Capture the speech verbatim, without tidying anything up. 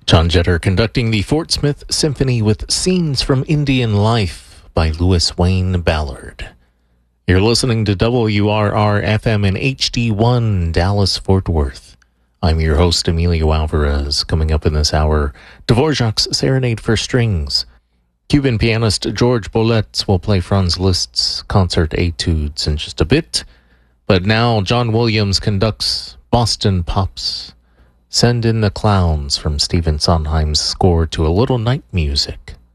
John Jetter conducting the Fort Smith Symphony with Scenes from Indian Life by Louis Wayne Ballard. You're listening to W R R F M in H D one, Dallas-Fort Worth. I'm your host, Emilio Alvarez. Coming up in this hour, Dvorak's Serenade for Strings. Cuban pianist George Boletz will play Franz Liszt's Concert Etudes in just a bit. But now John Williams conducts Boston Pops. Send in the Clowns from Stephen Sondheim's score to a little night music.